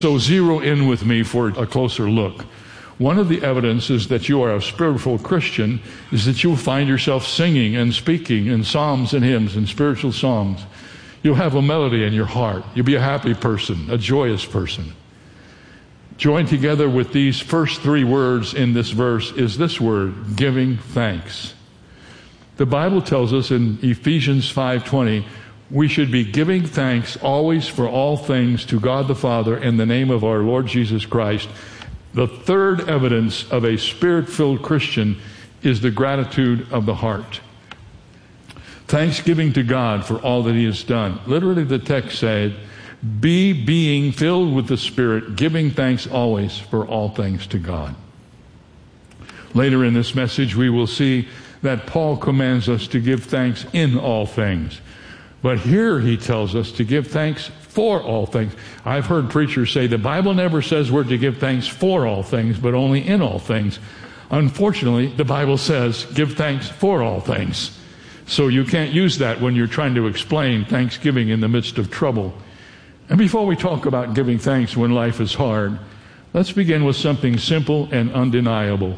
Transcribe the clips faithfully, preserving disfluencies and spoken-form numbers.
So zero in with me for a closer look. One of the evidences that you are a spiritual Christian is that you'll find yourself singing and speaking in psalms and hymns and spiritual songs. You'll have a melody in your heart. You'll be a happy person, a joyous person. Joined together with these first three words in this verse is this word, giving thanks. The Bible tells us in Ephesians five twenty, we should be giving thanks always for all things to God the Father in the name of our Lord Jesus Christ. The third evidence of a Spirit-filled Christian is the gratitude of the heart. Thanksgiving to God for all that He has done. Literally, the text said, be being filled with the Spirit, giving thanks always for all things to God. Later in this message, we will see that Paul commands us to give thanks in all things. But here he tells us to give thanks for all things. I've heard preachers say the Bible never says we're to give thanks for all things, but only in all things. Unfortunately, the Bible says give thanks for all things. So you can't use that when you're trying to explain thanksgiving in the midst of trouble. And before we talk about giving thanks when life is hard, let's begin with something simple and undeniable.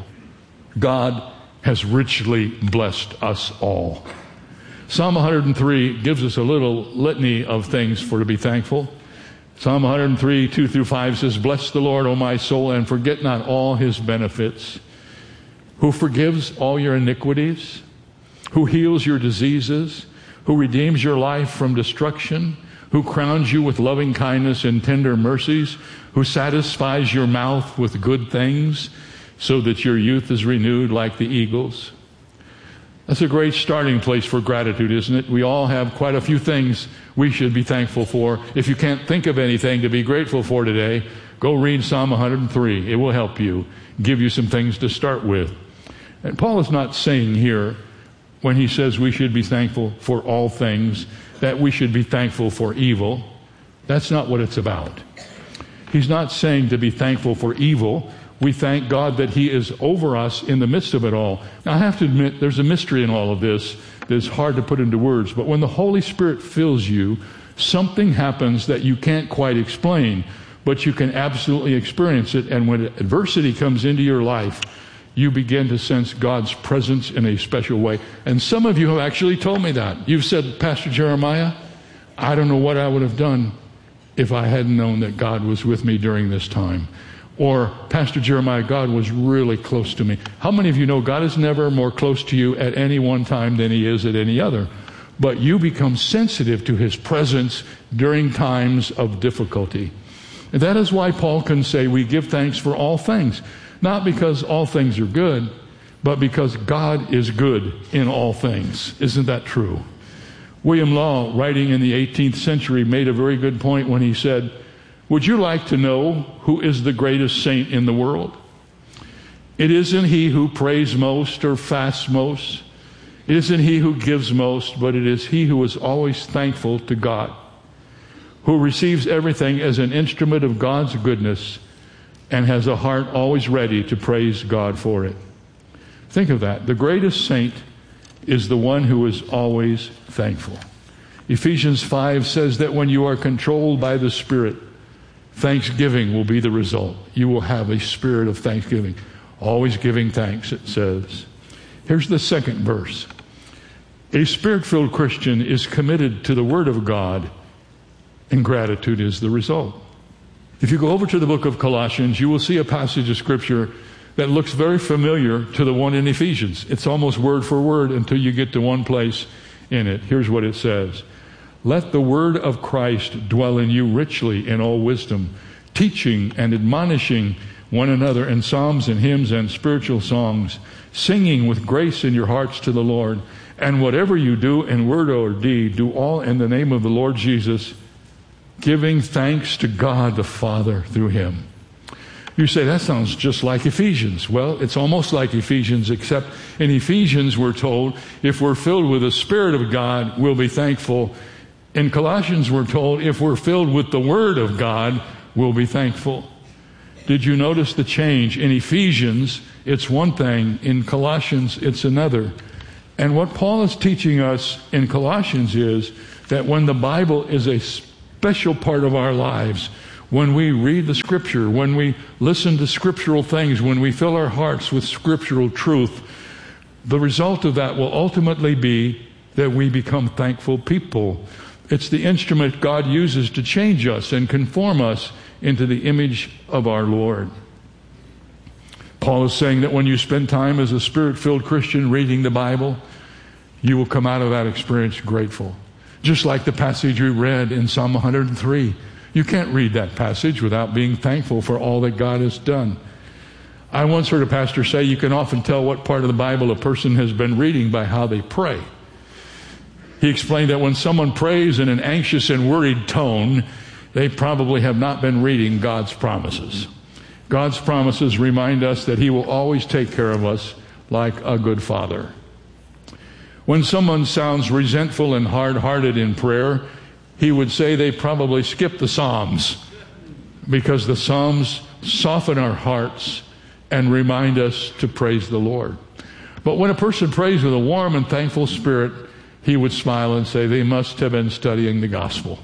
God has richly blessed us all. Psalm one hundred three gives us a little litany of things for to be thankful. Psalm one hundred three, two through five says, bless the Lord, O my soul, and forget not all His benefits, who forgives all your iniquities, who heals your diseases, who redeems your life from destruction, who crowns you with loving kindness and tender mercies, who satisfies your mouth with good things, so that your youth is renewed like the eagles. That's a great starting place for gratitude, isn't it? We all have quite a few things we should be thankful for. If you can't think of anything to be grateful for today, go read Psalm one hundred three. It will help you, give you some things to start with. And Paul is not saying here, when he says we should be thankful for all things, that we should be thankful for evil. That's not what it's about. He's not saying to be thankful for evil. We thank God that He is over us in the midst of it all. Now, I have to admit, there's a mystery in all of this that's hard to put into words. But when the Holy Spirit fills you, something happens that you can't quite explain, but you can absolutely experience it. And when adversity comes into your life, you begin to sense God's presence in a special way. And some of you have actually told me that. You've said, Pastor Jeremiah, I don't know what I would have done if I hadn't known that God was with me during this time. Or, Pastor Jeremiah, God was really close to me. How many of you know God is never more close to you at any one time than He is at any other? But you become sensitive to His presence during times of difficulty. And that is why Paul can say we give thanks for all things. Not because all things are good, but because God is good in all things. Isn't that true? William Law, writing in the eighteenth century, made a very good point when he said, would you like to know who is the greatest saint in the world? It isn't he who prays most or fasts most. It isn't he who gives most, but it is he who is always thankful to God, who receives everything as an instrument of God's goodness and has a heart always ready to praise God for it. Think of that. The greatest saint is the one who is always thankful. Ephesians five says that when you are controlled by the Spirit, thanksgiving will be the result. You will have a spirit of thanksgiving. Always giving thanks, it says. Here's the second verse. A Spirit-filled Christian is committed to the Word of God, and gratitude is the result. If you go over to the book of Colossians, you will see a passage of Scripture that looks very familiar to the one in Ephesians. It's almost word for word until you get to one place in it. Here's what it says. Let the word of Christ dwell in you richly in all wisdom, teaching and admonishing one another in psalms and hymns and spiritual songs, singing with grace in your hearts to the Lord. And whatever you do in word or deed, do all in the name of the Lord Jesus, giving thanks to God the Father through Him. You say, that sounds just like Ephesians. Well, it's almost like Ephesians, except in Ephesians we're told if we're filled with the Spirit of God, we'll be thankful. In Colossians, we're told if we're filled with the Word of God, we'll be thankful. Did you notice the change? In Ephesians, it's one thing. In Colossians, it's another. And what Paul is teaching us in Colossians is that when the Bible is a special part of our lives, when we read the Scripture, when we listen to scriptural things, when we fill our hearts with scriptural truth, the result of that will ultimately be that we become thankful people. It's the instrument God uses to change us and conform us into the image of our Lord. Paul is saying that when you spend time as a Spirit-filled Christian reading the Bible, you will come out of that experience grateful. Just like the passage we read in Psalm one hundred three. You can't read that passage without being thankful for all that God has done. I once heard a pastor say you can often tell what part of the Bible a person has been reading by how they pray. He explained that when someone prays in an anxious and worried tone, they probably have not been reading God's promises. God's promises remind us that He will always take care of us like a good father. When someone sounds resentful and hard-hearted in prayer, he would say they probably skip the Psalms, because the Psalms soften our hearts and remind us to praise the Lord. But when a person prays with a warm and thankful spirit, he would smile and say they must have been studying the gospel.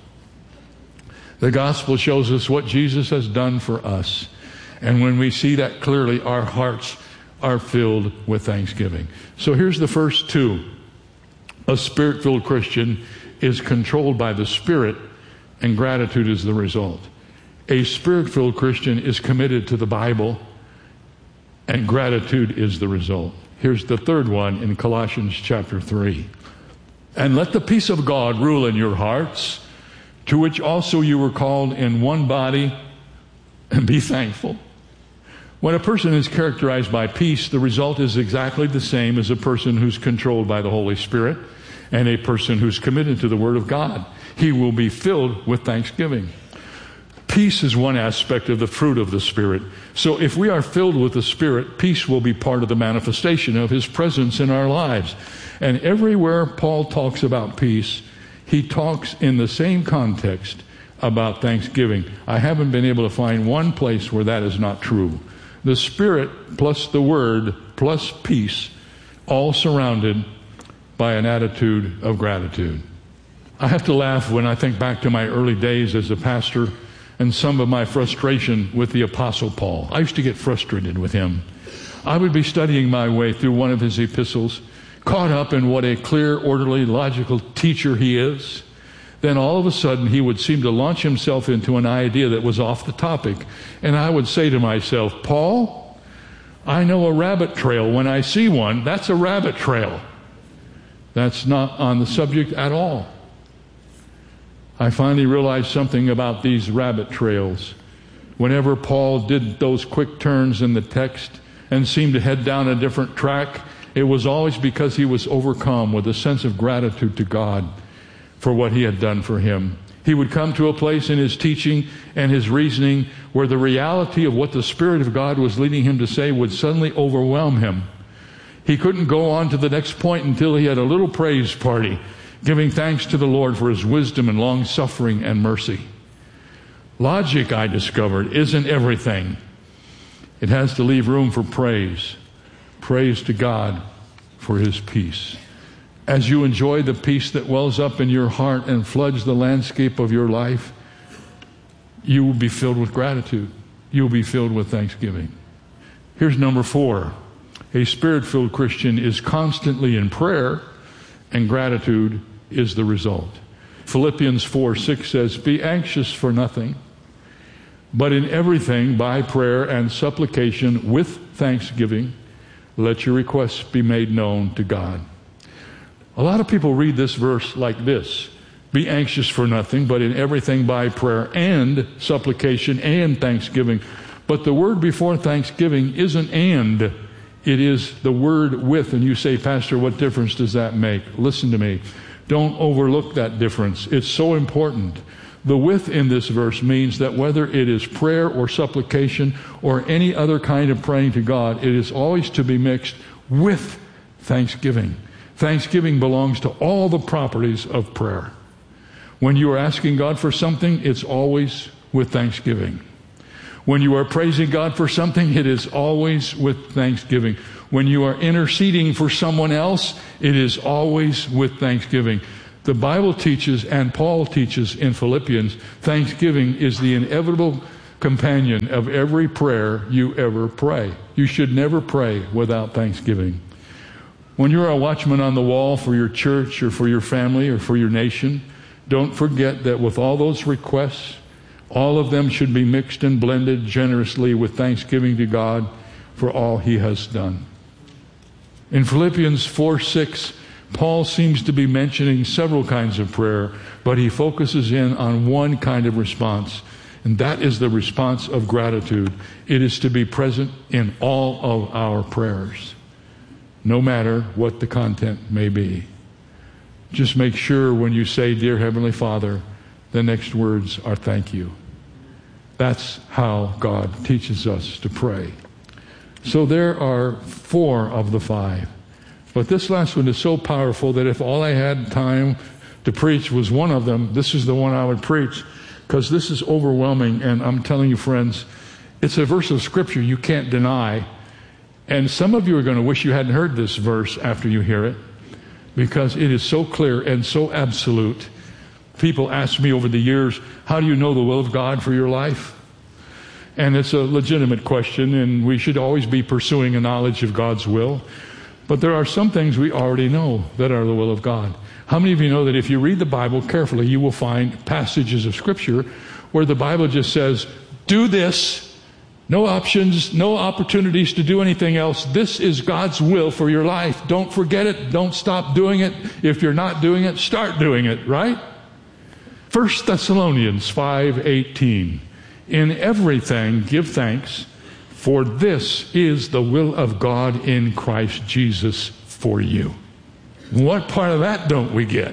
The gospel shows us what Jesus has done for us. And when we see that clearly, our hearts are filled with thanksgiving. So here's the first two. A Spirit-filled Christian is controlled by the Spirit, and gratitude is the result. A Spirit-filled Christian is committed to the Bible, and gratitude is the result. Here's the third one in Colossians chapter three. And let the peace of God rule in your hearts, to which also you were called in one body, and be thankful. When a person is characterized by peace, the result is exactly the same as a person who's controlled by the Holy Spirit and a person who's committed to the Word of God. He will be filled with thanksgiving. Peace is one aspect of the fruit of the Spirit. So if we are filled with the Spirit, peace will be part of the manifestation of His presence in our lives. And everywhere Paul talks about peace, he talks in the same context about thanksgiving. I haven't been able to find one place where that is not true. The Spirit plus the Word plus peace, all surrounded by an attitude of gratitude. I have to laugh when I think back to my early days as a pastor and some of my frustration with the Apostle Paul. I used to get frustrated with him. I would be studying my way through one of his epistles, caught up in what a clear, orderly, logical teacher he is. Then all of a sudden he would seem to launch himself into an idea that was off the topic. And I would say to myself, Paul, I know a rabbit trail. When I see one, that's a rabbit trail. That's not on the subject at all. I finally realized something about these rabbit trails. Whenever Paul did those quick turns in the text and seemed to head down a different track, it was always because he was overcome with a sense of gratitude to God for what He had done for him. He would come to a place in his teaching and his reasoning where the reality of what the Spirit of God was leading him to say would suddenly overwhelm him. He couldn't go on to the next point until he had a little praise party, giving thanks to the Lord for His wisdom and long-suffering and mercy. Logic, I discovered, isn't everything. It has to leave room for praise. Praise to God for His peace. As you enjoy the peace that wells up in your heart and floods the landscape of your life, you will be filled with gratitude. You will be filled with thanksgiving. Here's number four. A Spirit-filled Christian is constantly in prayer, and gratitude is the result. Philippians four six says, be anxious for nothing, but in everything by prayer and supplication with thanksgiving, let your requests be made known to God. A lot of people read this verse like this: be anxious for nothing, but in everything by prayer and supplication and thanksgiving. But the word before thanksgiving isn't and, it is the word with. And you say, Pastor, what difference does that make? Listen to me. Don't overlook that difference. It's so important. The with in this verse means that whether it is prayer or supplication or any other kind of praying to God, it is always to be mixed with thanksgiving. Thanksgiving belongs to all the properties of prayer. When you are asking God for something, it's always with thanksgiving. When you are praising God for something, it is always with thanksgiving. When you are interceding for someone else, it is always with thanksgiving. The Bible teaches, and Paul teaches in Philippians, thanksgiving is the inevitable companion of every prayer you ever pray. You should never pray without thanksgiving. When you're a watchman on the wall for your church or for your family or for your nation, don't forget that with all those requests, all of them should be mixed and blended generously with thanksgiving to God for all He has done. In Philippians four six, Paul seems to be mentioning several kinds of prayer, but he focuses in on one kind of response, and that is the response of gratitude. It is to be present in all of our prayers, no matter what the content may be. Just make sure when you say, "Dear Heavenly Father," the next words are "thank you." That's how God teaches us to pray. So there are four of the five. But this last one is so powerful that if all I had time to preach was one of them, this is the one I would preach, because this is overwhelming. And I'm telling you, friends, it's a verse of Scripture you can't deny. And some of you are going to wish you hadn't heard this verse after you hear it, because it is so clear and so absolute. People ask me over the years, how do you know the will of God for your life? And it's a legitimate question, and we should always be pursuing a knowledge of God's will. But there are some things we already know that are the will of God. How many of you know that if you read the Bible carefully, you will find passages of Scripture where the Bible just says, do this, no options, no opportunities to do anything else. This is God's will for your life. Don't forget it. Don't stop doing it. If you're not doing it, start doing it, right? First Thessalonians five eighteen. In everything give thanks, for this is the will of God in Christ Jesus for you. What part of that don't we get?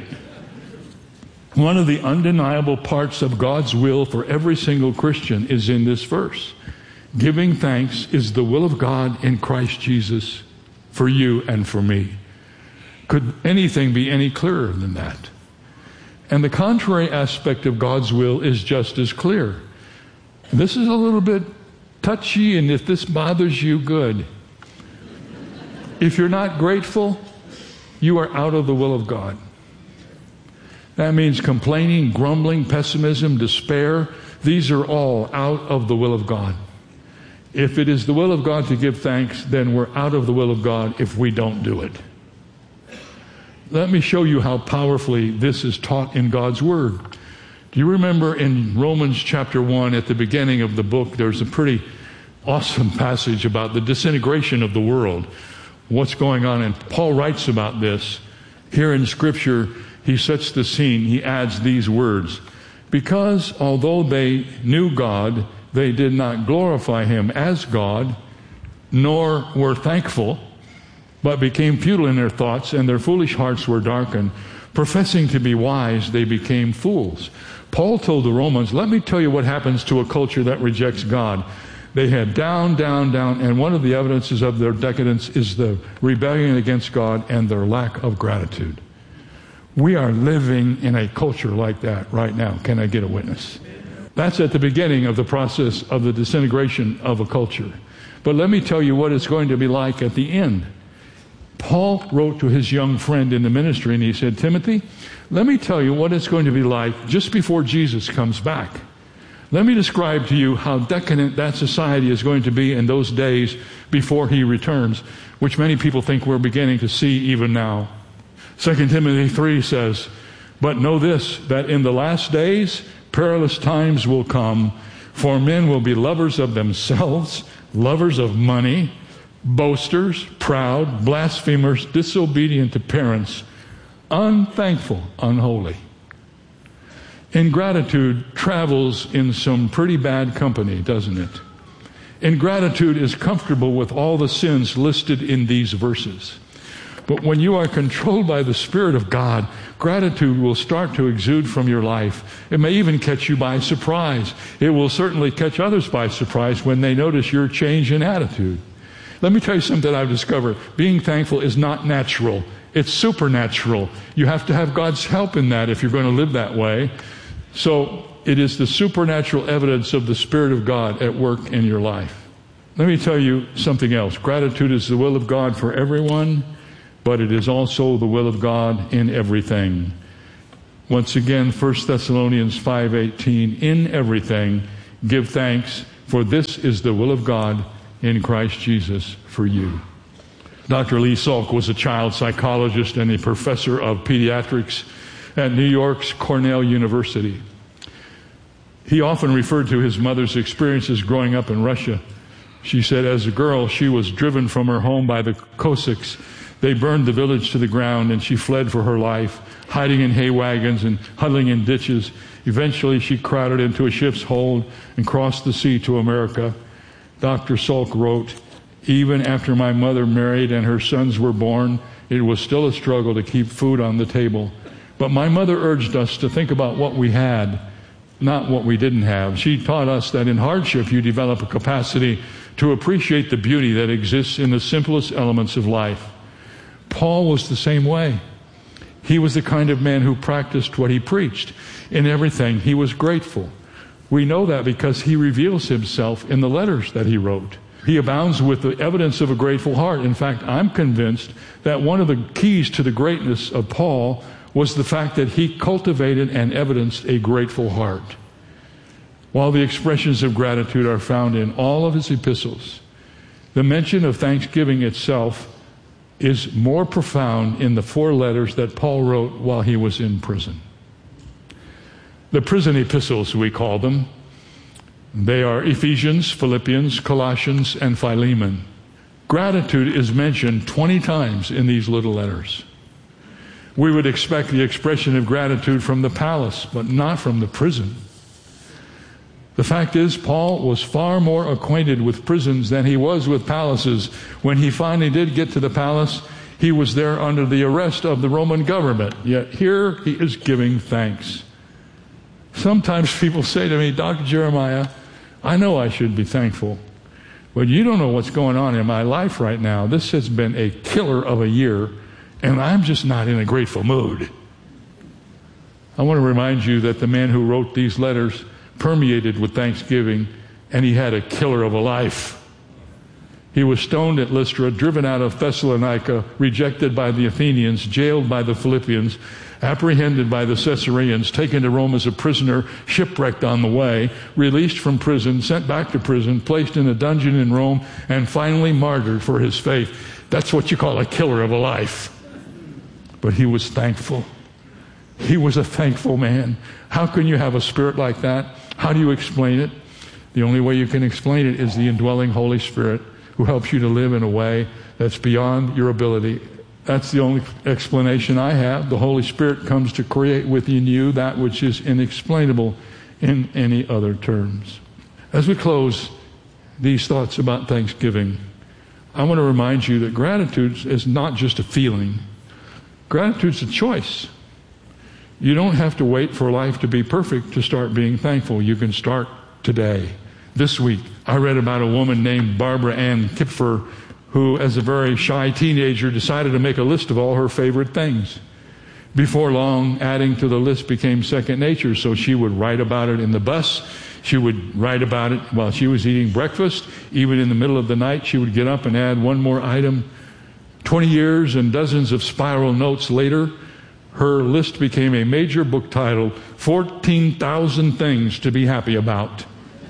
One of the undeniable parts of God's will for every single Christian is in this verse. Giving thanks is the will of God in Christ Jesus for you and for me. Could anything be any clearer than that? And the contrary aspect of God's will is just as clear. This is a little bit touchy, and if this bothers you, good. If you're not grateful, you are out of the will of God. That means complaining, grumbling, pessimism, despair. These are all out of the will of God. If it is the will of God to give thanks, then we're out of the will of God if we don't do it. Let me show you how powerfully this is taught in God's Word. Do you remember in Romans chapter one, at the beginning of the book, there's a pretty awesome passage about the disintegration of the world, what's going on, and Paul writes about this. Here in Scripture, he sets the scene. He adds these words, because although they knew God, they did not glorify Him as God, nor were thankful, but became futile in their thoughts, and their foolish hearts were darkened. Professing to be wise, they became fools. Paul told the Romans, let me tell you what happens to a culture that rejects God. They head down, down, down, and one of the evidences of their decadence is the rebellion against God and their lack of gratitude. We are living in a culture like that right now. Can I get a witness? That's at the beginning of the process of the disintegration of a culture. But let me tell you what it's going to be like at the end. Paul wrote to his young friend in the ministry, and he said, Timothy, let me tell you what it's going to be like just before Jesus comes back. Let me describe to you how decadent that society is going to be in those days before He returns, which many people think we're beginning to see even now. Second Timothy three says, but know this, that in the last days perilous times will come, for men will be lovers of themselves, lovers of money, boasters, proud, blasphemers, disobedient to parents, unthankful, unholy. Ingratitude travels in some pretty bad company, doesn't it? Ingratitude is comfortable with all the sins listed in these verses. But when you are controlled by the Spirit of God, gratitude will start to exude from your life. It may even catch you by surprise. It will certainly catch others by surprise when they notice your change in attitude. Let me tell you something I've discovered. Being thankful is not natural. It's supernatural. You have to have God's help in that if you're going to live that way. So it is the supernatural evidence of the Spirit of God at work in your life. Let me tell you something else. Gratitude is the will of God for everyone, but it is also the will of God in everything. Once again, First Thessalonians five eighteen, in everything give thanks, for this is the will of God in Christ Jesus for you. Doctor Lee Salk was a child psychologist and a professor of pediatrics at New York's Cornell University. He often referred to his mother's experiences growing up in Russia. She said, as a girl, she was driven from her home by the Cossacks. They burned the village to the ground, and she fled for her life, hiding in hay wagons and huddling in ditches. Eventually, she crowded into a ship's hold and crossed the sea to America. Doctor Salk wrote, even after my mother married and her sons were born, it was still a struggle to keep food on the table. But my mother urged us to think about what we had, not what we didn't have. She taught us that in hardship you develop a capacity to appreciate the beauty that exists in the simplest elements of life. Paul was the same way. He was the kind of man who practiced what he preached. In everything, he was grateful. We know that because he reveals himself in the letters that he wrote. He abounds with the evidence of a grateful heart. In fact, I'm convinced that one of the keys to the greatness of Paul was the fact that he cultivated and evidenced a grateful heart. While the expressions of gratitude are found in all of his epistles, the mention of thanksgiving itself is more profound in the four letters that Paul wrote while he was in prison. The prison epistles, we call them. They are Ephesians, Philippians, Colossians, and Philemon. Gratitude is mentioned twenty times in these little letters. We would expect the expression of gratitude from the palace, but not from the prison. The fact is, Paul was far more acquainted with prisons than he was with palaces. When he finally did get to the palace, he was there under the arrest of the Roman government. Yet here he is giving thanks. Sometimes people say to me, Doctor Jeremiah, I know I should be thankful, but you don't know what's going on in my life right now. This has been a killer of a year, and I'm just not in a grateful mood. I want to remind you that the man who wrote these letters permeated with thanksgiving, and he had a killer of a life. He was stoned at Lystra, driven out of Thessalonica, rejected by the Athenians, jailed by the Philippians, apprehended by the Caesareans, taken to Rome as a prisoner, shipwrecked on the way, released from prison, sent back to prison, placed in a dungeon in Rome, and finally martyred for his faith. That's what you call a killer of a life. But he was thankful. He was a thankful man. How can you have a spirit like that? How do you explain it? The only way you can explain it is the indwelling Holy Spirit who helps you to live in a way that's beyond your ability. That's the only explanation I have. The Holy Spirit comes to create within you that which is inexplainable in any other terms. As we close these thoughts about Thanksgiving, I want to remind you that gratitude is not just a feeling. Gratitude's a choice. You don't have to wait for life to be perfect to start being thankful. You can start today. This week, I read about a woman named Barbara Ann Kipfer, who, as a very shy teenager, decided to make a list of all her favorite things. Before long, adding to the list became second nature, so she would write about it in the bus. She would write about it while she was eating breakfast. Even in the middle of the night, she would get up and add one more item. Twenty years and dozens of spiral notes later, her list became a major book titled, fourteen thousand Things to Be Happy About.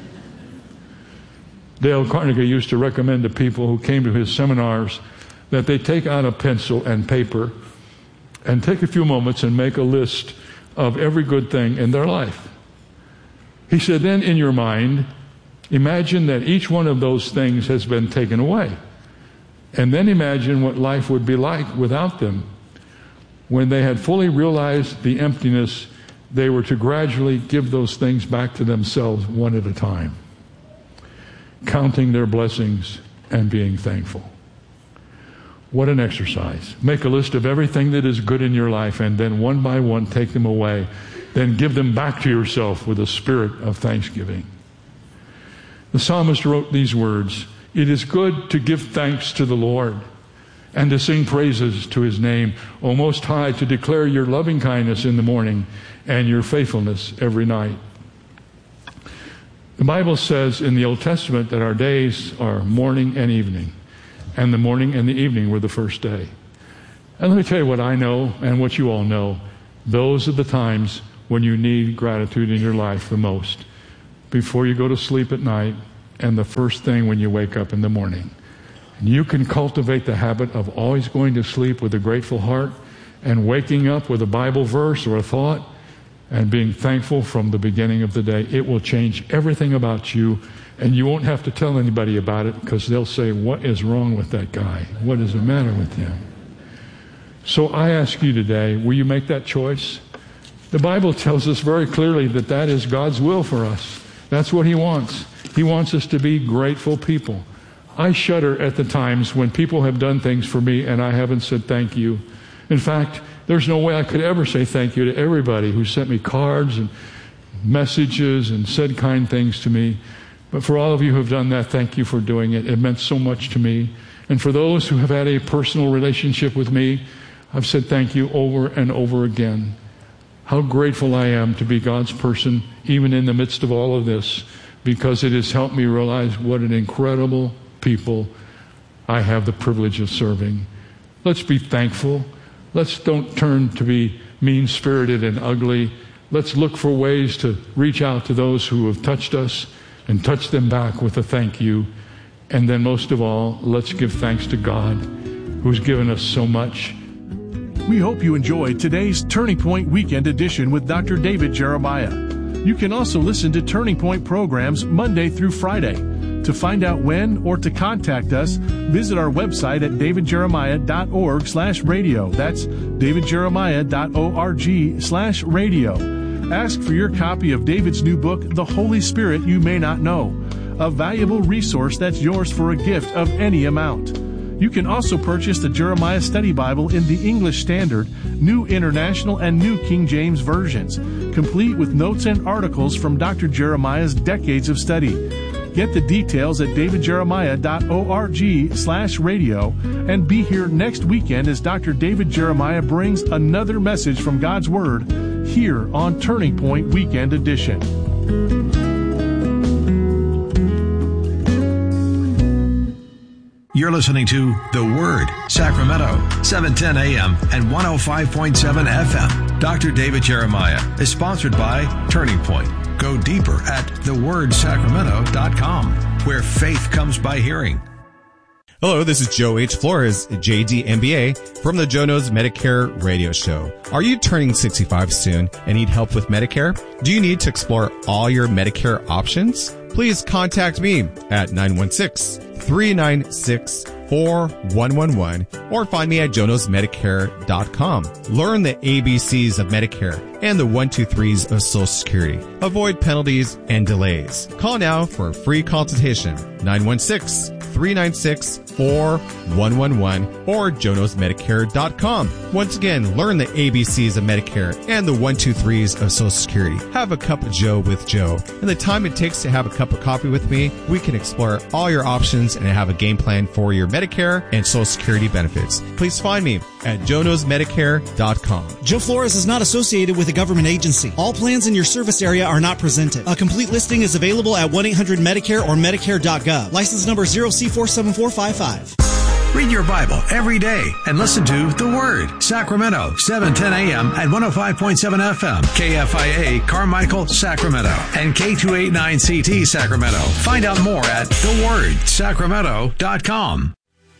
Dale Carnegie used to recommend to people who came to his seminars that they take out a pencil and paper and take a few moments and make a list of every good thing in their life. He said, then in your mind, imagine that each one of those things has been taken away. And then imagine what life would be like without them. When they had fully realized the emptiness, they were to gradually give those things back to themselves one at a time, counting their blessings and being thankful. What an exercise. Make a list of everything that is good in your life and then one by one take them away. Then give them back to yourself with a spirit of thanksgiving. The psalmist wrote these words, it is good to give thanks to the Lord and to sing praises to his name, O Most High, to declare your loving kindness in the morning and your faithfulness every night. The Bible says in the Old Testament that our days are morning and evening, and the morning and the evening were the first day. And let me tell you what I know and what you all know. Those are the times when you need gratitude in your life the most. Before you go to sleep at night and the first thing when you wake up in the morning. And you can cultivate the habit of always going to sleep with a grateful heart and waking up with a Bible verse or a thought and being thankful from the beginning of the day. It will change everything about you, and you won't have to tell anybody about it because they'll say, what is wrong with that guy? What is the matter with him? So I ask you today, will you make that choice? The Bible tells us very clearly that that is God's will for us. That's what He wants. He wants us to be grateful people. I shudder at the times when people have done things for me and I haven't said thank you. In fact, there's no way I could ever say thank you to everybody who sent me cards and messages and said kind things to me. But for all of you who have done that, thank you for doing it. It meant so much to me. And for those who have had a personal relationship with me, I've said thank you over and over again. How grateful I am to be God's person, even in the midst of all of this, because it has helped me realize what an incredible people I have the privilege of serving. Let's be thankful. Let's don't turn to be mean-spirited and ugly. Let's look for ways to reach out to those who have touched us and touch them back with a thank you. And then most of all, let's give thanks to God, who's given us so much. We hope you enjoyed today's Turning Point Weekend Edition with Doctor David Jeremiah. You can also listen to Turning Point programs Monday through Friday. To find out when or to contact us, visit our website at davidjeremiah.org slash radio. That's davidjeremiah.org slash radio. Ask for your copy of David's new book, The Holy Spirit You May Not Know, a valuable resource that's yours for a gift of any amount. You can also purchase the Jeremiah Study Bible in the English Standard, New International, and New King James versions, complete with notes and articles from Doctor Jeremiah's decades of study. Get the details at davidjeremiah.org slash radio and be here next weekend as Doctor David Jeremiah brings another message from God's Word here on Turning Point Weekend Edition. You're listening to The Word, Sacramento, seven ten a.m. and one oh five point seven F M. Doctor David Jeremiah is sponsored by Turning Point. Go deeper at the word sacramento dot com, where faith comes by hearing. Hello, this is Joe H. Flores, J D M B A, from the Joe Knows Medicare radio show. Are you turning sixty-five soon and need help with Medicare? Do you need to explore all your Medicare options? Please contact me at nine one six, three nine six, four one one one or find me at joe knows medicare dot com. Learn the A B Cs of Medicare and the one two threes of Social Security. Avoid penalties and delays. Call now for a free consultation. nine one six, three nine six, four one one one or joe knows medicare dot com. Once again, learn the A B Cs of Medicare and the one two threes of Social Security. Have a cup of Joe with Joe. In the time it takes to have a cup of coffee with me, we can explore all your options and have a game plan for your Medicare and Social Security benefits. Please find me at joe knows medicare dot com. Joe Flores is not associated with a government agency. All plans in your service area are not presented. A complete listing is available at one eight hundred medicare or medicare dot gov. License number zero C four seven four five five. Read your Bible every day and listen to The Word, Sacramento, seven ten a.m. and one oh five point seven F M, K F I A, Carmichael, Sacramento, and K two eighty-nine C T, Sacramento. Find out more at the word sacramento dot com.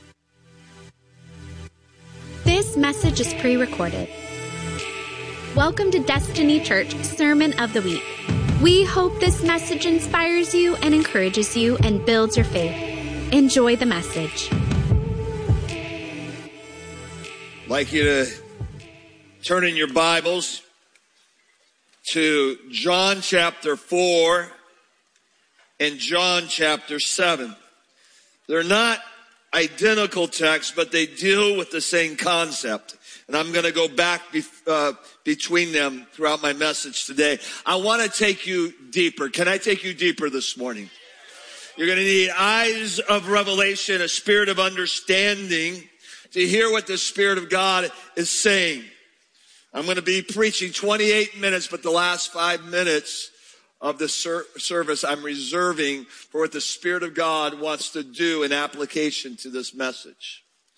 This message is pre-recorded. Welcome to Destiny Church Sermon of the Week. We hope this message inspires you and encourages you and builds your faith. Enjoy the message. I'd like you to turn in your Bibles to John chapter four and John chapter seven. They're not identical texts, but they deal with the same concept. And I'm going to go back be, uh, between them throughout my message today. I want to take you deeper. Can I take you deeper this morning? You're going to need eyes of revelation, a spirit of understanding to hear what the Spirit of God is saying. I'm going to be preaching twenty-eight minutes, but the last five minutes of the ser- service I'm reserving for what the Spirit of God wants to do in application to this message.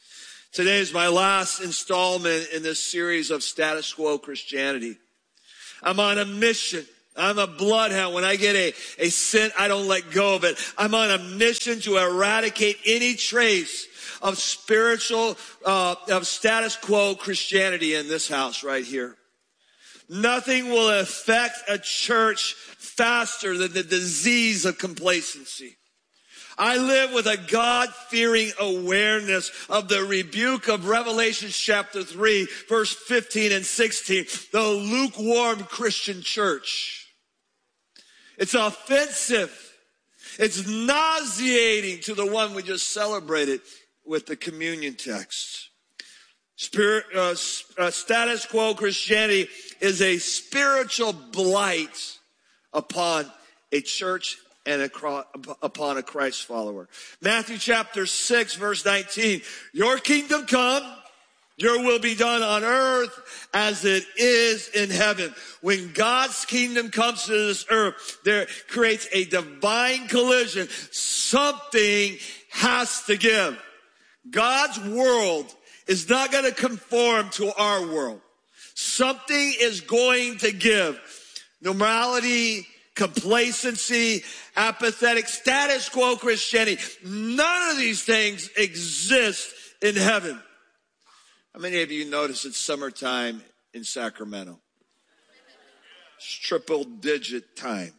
Today is my last installment in this series of Status Quo Christianity. I'm on a mission. I'm a bloodhound. When I get a, a sin, I don't let go of it. I'm on a mission to eradicate any trace of spiritual, uh, of status quo Christianity in this house right here. Nothing will affect a church faster than the disease of complacency. I live with a God-fearing awareness of the rebuke of Revelation chapter three, verse fifteen and sixteen, the lukewarm Christian church. It's offensive. It's nauseating to the one we just celebrated with the communion text. Spirit, uh, uh, status quo Christianity is a spiritual blight upon a church and a, upon a Christ follower. Matthew chapter six, verse nineteen. Your kingdom come, your will be done on earth as it is in heaven. When God's kingdom comes to this earth, there creates a divine collision. Something has to give. God's world is not going to conform to our world. Something is going to give. Normality, complacency, apathetic, status quo Christianity. None of these things exist in heaven. How many of you notice it's summertime in Sacramento? It's triple digit time.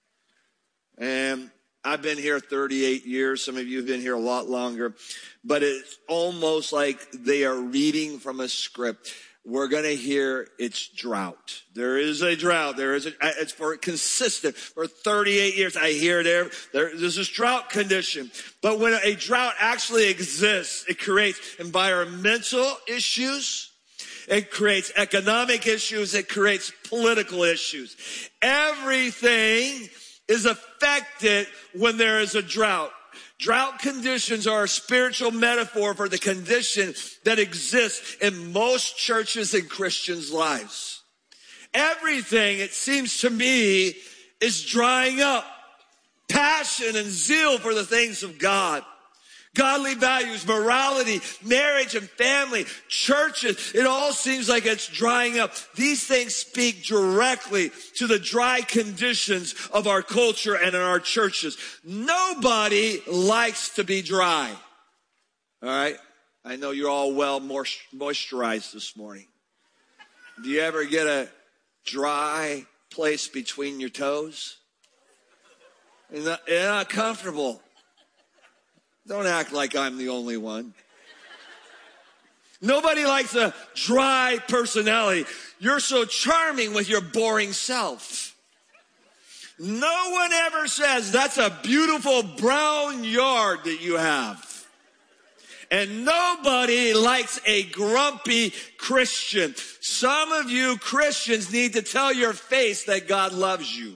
And I've been here thirty-eight years. Some of you have been here a lot longer. But it's almost like they are reading from a script. We're going to hear it's drought. There is a drought. There is a, it's for consistent for thirty-eight years. I hear there, there, there's this drought condition. But when a drought actually exists, it creates environmental issues. It creates economic issues. It creates political issues. Everything is affected when there is a drought. Drought conditions are a spiritual metaphor for the condition that exists in most churches and Christians' lives. Everything, it seems to me, is drying up. Passion and zeal for the things of God. Godly values, morality, marriage and family, churches, it all seems like it's drying up. These things speak directly to the dry conditions of our culture and in our churches. Nobody likes to be dry. All right? I know you're all well moisturized this morning. Do you ever get a dry place between your toes? You're not, you're not comfortable. Don't act like I'm the only one. Nobody likes a dry personality. You're so charming with your boring self. No one ever says, that's a beautiful brown yard that you have. And nobody likes a grumpy Christian. Some of you Christians need to tell your face that God loves you.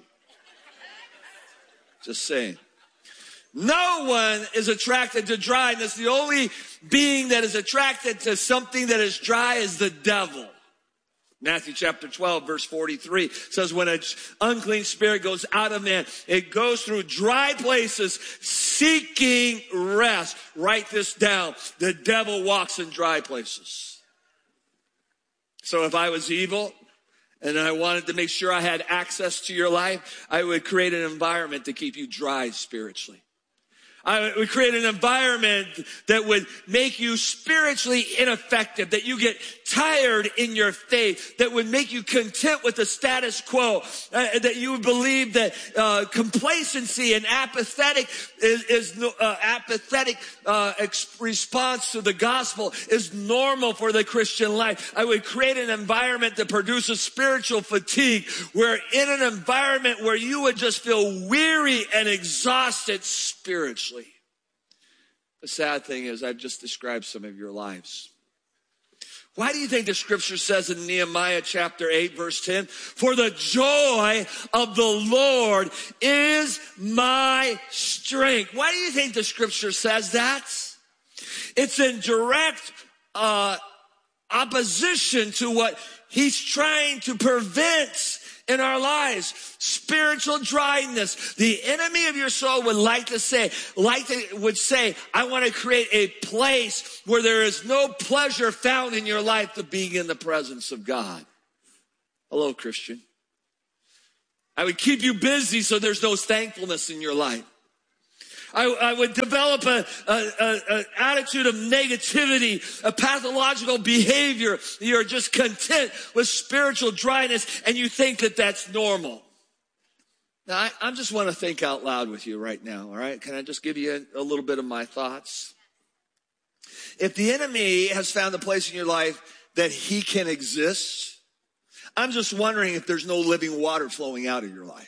Just saying. No one is attracted to dryness. The only being that is attracted to something that is dry is the devil. Matthew chapter twelve, verse forty-three says, when an unclean spirit goes out of man, it goes through dry places seeking rest. Write this down. The devil walks in dry places. So if I was evil and I wanted to make sure I had access to your life, I would create an environment to keep you dry spiritually. I would create an environment that would make you spiritually ineffective, that you get tired in your faith, that would make you content with the status quo, uh, that you would believe that uh, complacency and apathetic is, is uh, apathetic uh, ex- response to the gospel is normal for the Christian life. I would create an environment that produces spiritual fatigue, where in an environment where you would just feel weary and exhausted spiritually. The sad thing is I've just described some of your lives. Why do you think the scripture says in Nehemiah chapter eight, verse ten, for the joy of the Lord is my strength? Why do you think the scripture says that? It's in direct uh, opposition to what he's trying to prevent in our lives. Spiritual dryness. The enemy of your soul would like to say, like to, would say, I want to create a place where there is no pleasure found in your life to being in the presence of God. Hello, Christian. I would keep you busy so there's no thankfulness in your life. I, I would develop a, a, a, a attitude of negativity, a pathological behavior. You're just content with spiritual dryness and you think that that's normal. Now, I, I just want to think out loud with you right now, all right? Can I just give you a, a little bit of my thoughts? If the enemy has found a place in your life that he can exist, I'm just wondering if there's no living water flowing out of your life.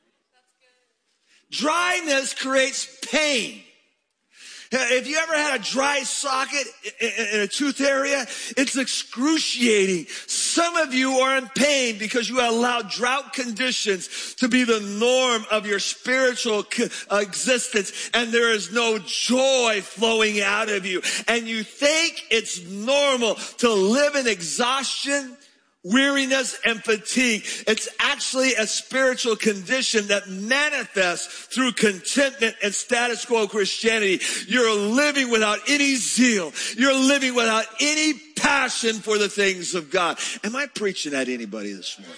Dryness creates pain. If you ever had a dry socket in a tooth area, it's excruciating. Some of you are in pain because you allow drought conditions to be the norm of your spiritual existence, and there is no joy flowing out of you. And you think it's normal to live in exhaustion, weariness, and fatigue. It's actually a spiritual condition that manifests through contentment and status quo Christianity. You're living without any zeal. You're living without any passion for the things of God. Am I preaching at anybody this morning?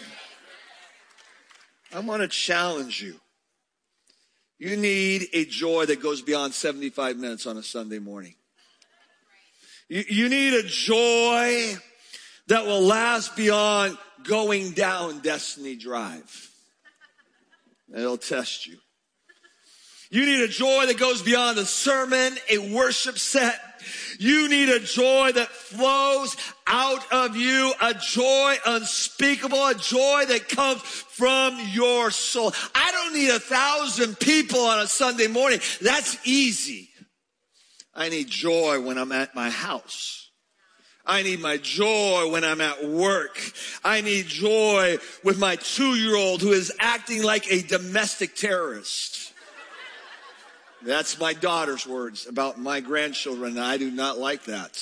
I want to challenge you. You need a joy that goes beyond seventy-five minutes on a Sunday morning. You, you need a joy that will last beyond going down Destiny Drive. It'll test you. You need a joy that goes beyond a sermon, a worship set. You need a joy that flows out of you, a joy unspeakable, a joy that comes from your soul. I don't need a thousand people on a Sunday morning. That's easy. I need joy when I'm at my house. I need my joy when I'm at work. I need joy with my two-year-old who is acting like a domestic terrorist. That's my daughter's words about my grandchildren, and I do not like that.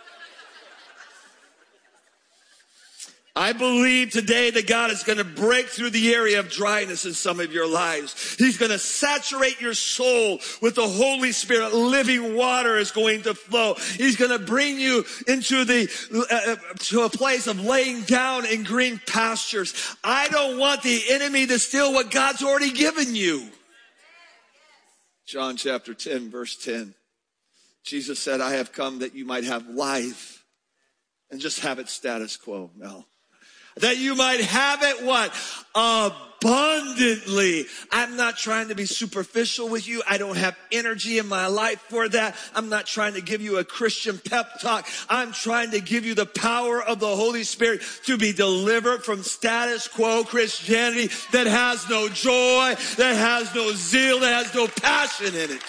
I believe today that God is going to break through the area of dryness in some of your lives. He's going to saturate your soul with the Holy Spirit. Living water is going to flow. He's going to bring you into the uh, to a place of laying down in green pastures. I don't want the enemy to steal what God's already given you. John chapter ten, verse ten. Jesus said, I have come that you might have life and just have it status quo. No. That you might have it what? Abundantly. I'm not trying to be superficial with you. I don't have energy in my life for that. I'm not trying to give you a Christian pep talk. I'm trying to give you the power of the Holy Spirit to be delivered from status quo Christianity that has no joy, that has no zeal, that has no passion in it.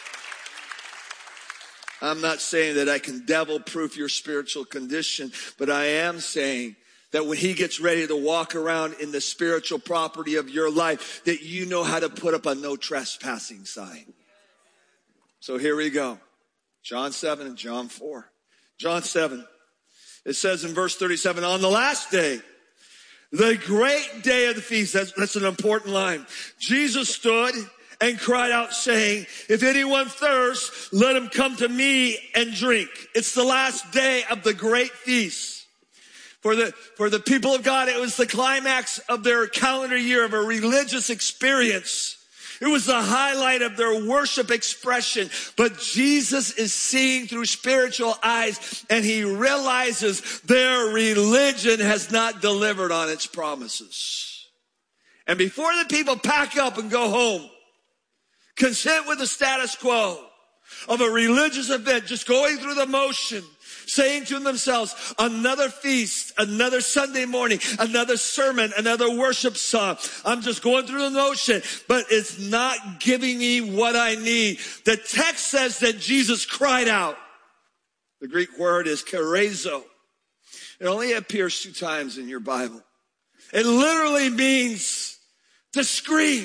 I'm not saying that I can devil-proof your spiritual condition, but I am saying that when he gets ready to walk around in the spiritual property of your life, that you know how to put up a no trespassing sign. So here we go. John seven and John four. John seven. It says in verse thirty-seven, on the last day, the great day of the feast, that's, that's an important line. Jesus stood and cried out saying, if anyone thirsts, let him come to me and drink. It's the last day of the great feast. For the, for the people of God, it was the climax of their calendar year of a religious experience. It was the highlight of their worship expression. But Jesus is seeing through spiritual eyes, and he realizes their religion has not delivered on its promises. And before the people pack up and go home, content with the status quo of a religious event, just going through the motion, saying to themselves, another feast, another Sunday morning, another sermon, another worship song. I'm just going through the motion, but it's not giving me what I need. The text says that Jesus cried out. The Greek word is kerezo. It only appears two times in your Bible. It literally means to scream.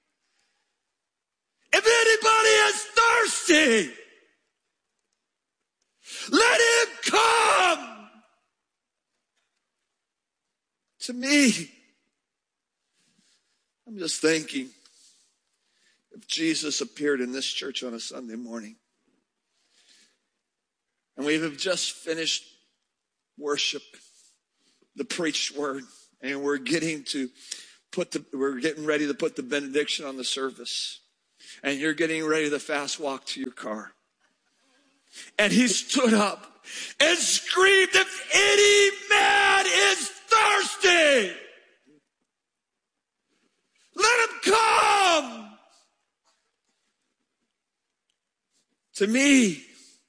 If anybody is thirsty, let him come to me I'm just thinking, if Jesus appeared in this church on a Sunday morning, and we have just finished worship, the preached word, and we're getting to put the, we're getting ready to put the benediction on the service, and you're getting ready to fast walk to your car. And he stood up and screamed, if any man is thirsty, let him come to me.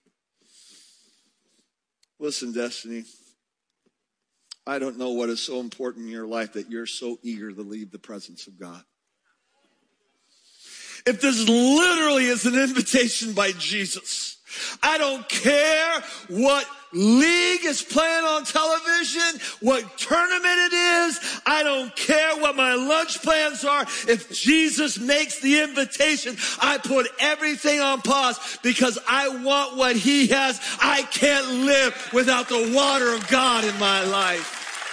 Listen, Destiny, I don't know what is so important in your life that you're so eager to leave the presence of God. If this literally is an invitation by Jesus, I don't care what league is playing on television, what tournament it is. I don't care what my lunch plans are. If Jesus makes the invitation, I put everything on pause because I want what he has. I can't live without the water of God in my life.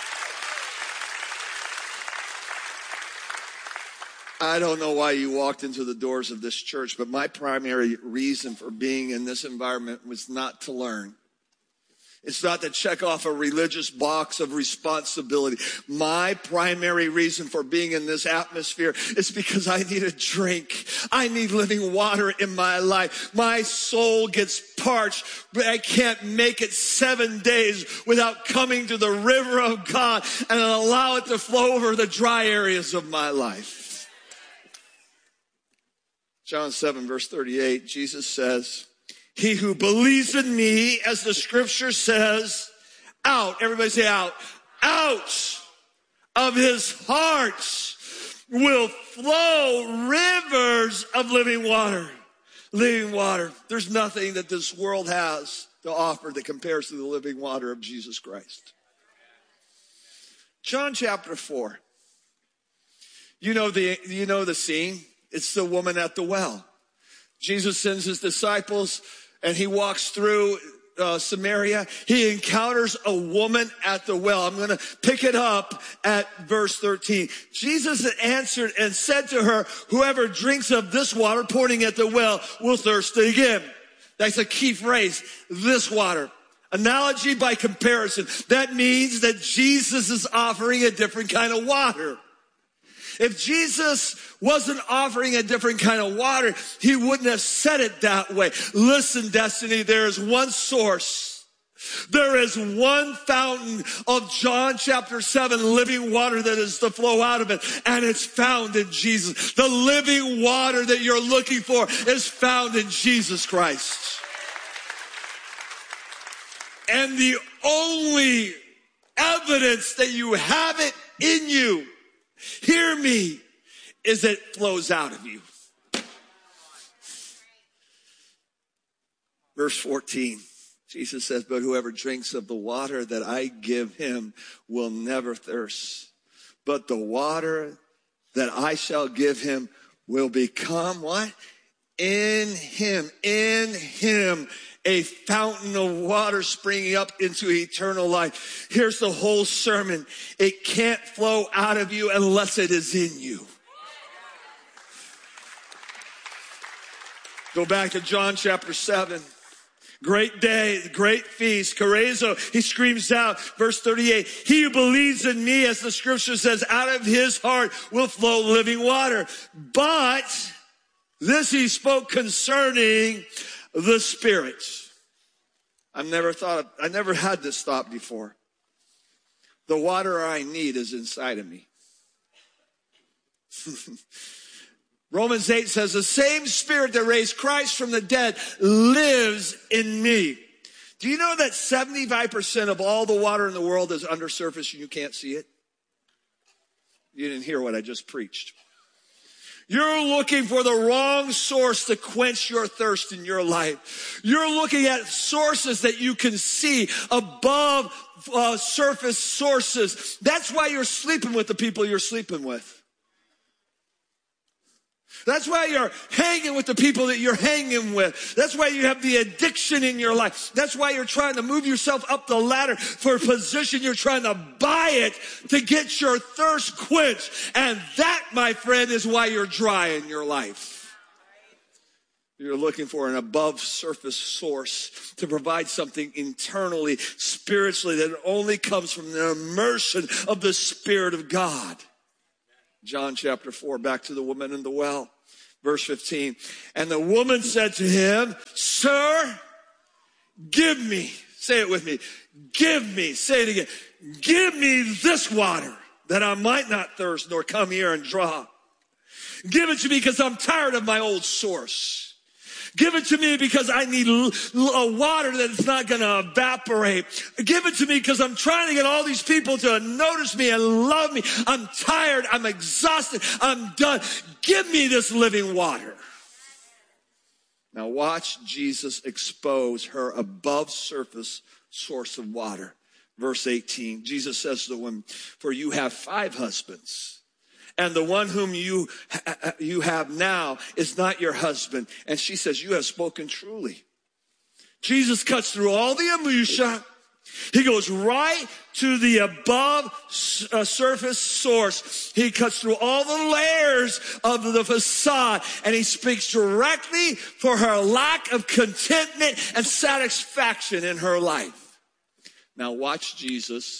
I don't know why you walked into the doors of this church, but my primary reason for being in this environment was not to learn. It's not to check off a religious box of responsibility. My primary reason for being in this atmosphere is because I need a drink. I need living water in my life. My soul gets parched, but I can't make it seven days without coming to the river of God and allow it to flow over the dry areas of my life. John seven, verse thirty-eight, Jesus says, he who believes in me, as the scripture says, out, everybody say out, out of his heart will flow rivers of living water. Living water. There's nothing that this world has to offer that compares to the living water of Jesus Christ. John chapter four. You know the, you know the scene. It's the woman at the well. Jesus sends his disciples and he walks through uh, Samaria. He encounters a woman at the well. I'm going to pick it up at verse thirteen. Jesus answered and said to her, whoever drinks of this water, pointing at the well, will thirst again. That's a key phrase, this water. Analogy by comparison. That means that Jesus is offering a different kind of water. If Jesus wasn't offering a different kind of water, he wouldn't have said it that way. Listen, Destiny, there is one source. There is one fountain of John chapter seven, living water that is to flow out of it, and it's found in Jesus. The living water that you're looking for is found in Jesus Christ. And the only evidence that you have it in you, hear me, is it flows out of you. Verse fourteen, Jesus says, but whoever drinks of the water that I give him will never thirst. But the water that I shall give him will become what? In him, in him, a fountain of water springing up into eternal life. Here's the whole sermon. It can't flow out of you unless it is in you. Go back to John chapter seven. Great day, great feast, Chorezo. He screams out, verse thirty-eight, he who believes in me, as the scripture says, out of his heart will flow living water. But this he spoke concerning the Spirit. I've never thought of, I never had this thought before. The water I need is inside of me. Romans eight says, the same Spirit that raised Christ from the dead lives in me. Do you know that seventy-five percent of all the water in the world is under surface and you can't see it? You didn't hear what I just preached. You're looking for the wrong source to quench your thirst in your life. You're looking at sources that you can see above uh, surface sources. That's why you're sleeping with the people you're sleeping with. That's why you're hanging with the people that you're hanging with. That's why you have the addiction in your life. That's why you're trying to move yourself up the ladder for a position. You're trying to buy it to get your thirst quenched. And that, my friend, is why you're dry in your life. You're looking for an above surface source to provide something internally, spiritually, that only comes from the immersion of the Spirit of God. John chapter four, back to the woman in the well, verse fifteen. And the woman said to him, Sir, give me, say it with me, give me, say it again, give me this water that I might not thirst nor come here and draw. Give it to me because I'm tired of my old source. Give it to me because I need a water that's not going to evaporate. Give it to me because I'm trying to get all these people to notice me and love me. I'm tired. I'm exhausted. I'm done. Give me this living water. Now watch Jesus expose her above surface source of water. Verse eighteen, Jesus says to the woman, for you have five husbands. And the one whom you, you have now is not your husband. And she says, you have spoken truly. Jesus cuts through all the minutia. He goes right to the above uh, surface source. He cuts through all the layers of the facade. And he speaks directly for her lack of contentment and satisfaction in her life. Now watch Jesus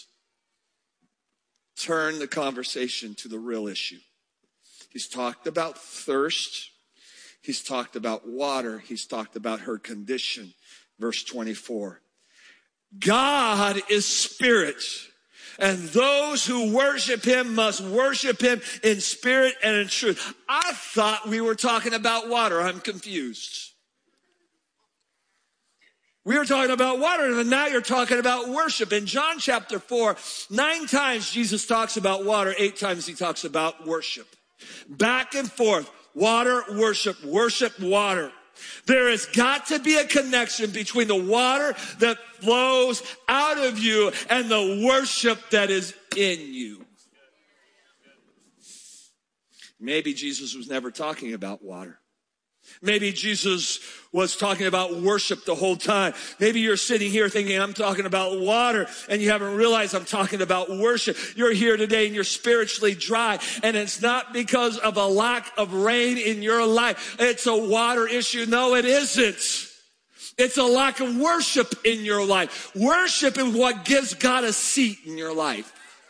turn the conversation to the real issue. He's talked about thirst. He's talked about water. He's talked about her condition. Verse twenty-four. God is spirit, and those who worship him must worship him in spirit and in truth. I thought we were talking about water. I'm confused. We were talking about water, and now you're talking about worship. In John chapter four, nine times Jesus talks about water, eight times he talks about worship. Back and forth, water, worship, worship, water. There has got to be a connection between the water that flows out of you and the worship that is in you. Maybe Jesus was never talking about water. Maybe Jesus was talking about worship the whole time. Maybe you're sitting here thinking, I'm talking about water, and you haven't realized I'm talking about worship. You're here today and you're spiritually dry, and it's not because of a lack of rain in your life. It's a water issue. No, it isn't. It's a lack of worship in your life. Worship is what gives God a seat in your life.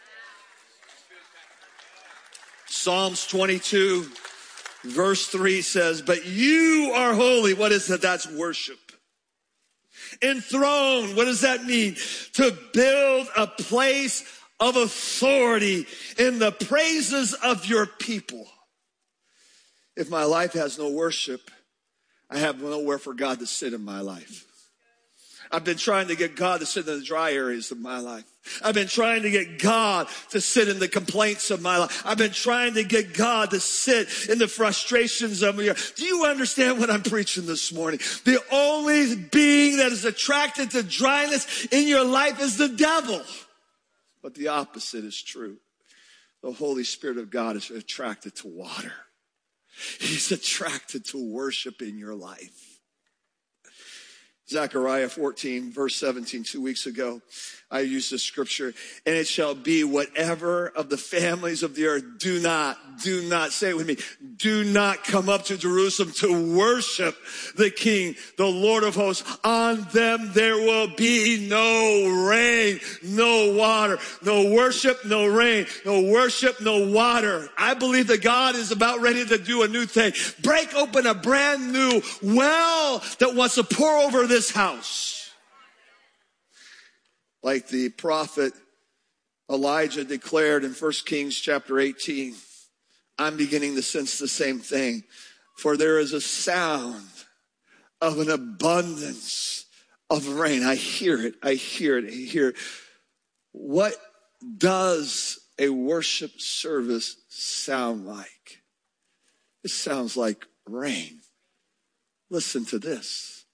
Psalms twenty-two. Verse three says, but you are holy. What is that? That's worship. Enthroned. What does that mean? To build a place of authority in the praises of your people. If my life has no worship, I have nowhere for God to sit in my life. I've been trying to get God to sit in the dry areas of my life. I've been trying to get God to sit in the complaints of my life. I've been trying to get God to sit in the frustrations of my life. Do you understand what I'm preaching this morning? The only being that is attracted to dryness in your life is the devil. But the opposite is true. The Holy Spirit of God is attracted to water. He's attracted to worship in your life. Zechariah fourteen, verse seventeen, two weeks ago, I used this scripture. And it shall be whatever of the families of the earth do not, do not, say it with me, do not come up to Jerusalem to worship the King, the Lord of hosts. On them there will be no rain, no water, no worship, no rain, no worship, no water. I believe that God is about ready to do a new thing. Break open a brand new well that wants to pour over this house. Like the prophet Elijah declared in First Kings chapter eighteen, I'm beginning to sense the same thing. For there is a sound of an abundance of rain. I hear it. I hear it. I hear it. What does a worship service sound like? It sounds like rain. Listen to this.